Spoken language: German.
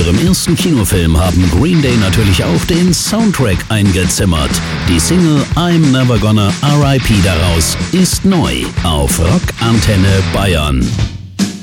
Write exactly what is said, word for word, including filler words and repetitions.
ihrem ersten Kinofilm haben Green Day natürlich auch den Soundtrack eingezimmert. Die Single I'm Never Gonna R I P daraus ist neu auf Rock Antenne Bayern.